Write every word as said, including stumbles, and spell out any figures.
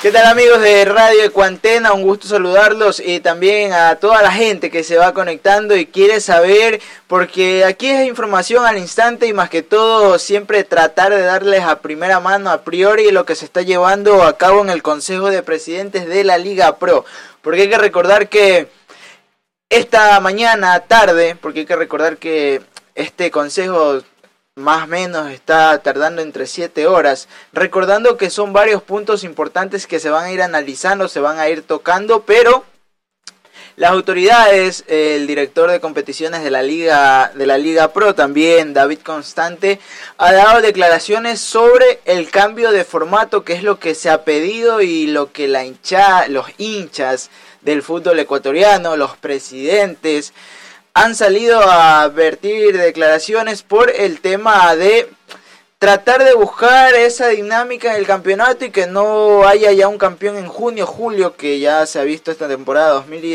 ¿Qué tal, amigos de Radio Ecuantena? Un gusto saludarlos y también a toda la gente que se va conectando y quiere saber, porque aquí es información al instante y más que todo siempre tratar de darles a primera mano a priori lo que se está llevando a cabo en el Consejo de Presidentes de la Liga Pro. Porque hay que recordar que esta mañana tarde, porque hay que recordar que este consejo más o menos está tardando entre siete horas, recordando que son varios puntos importantes que se van a ir analizando, se van a ir tocando, pero las autoridades, el director de competiciones de la Liga de la Liga Pro, también David Constante, ha dado declaraciones sobre el cambio de formato, que es lo que se ha pedido y lo que la hincha, los hinchas del fútbol ecuatoriano, los presidentes, han salido a vertir declaraciones por el tema de tratar de buscar esa dinámica en el campeonato y que no haya ya un campeón en junio, julio, que ya se ha visto esta temporada dos mil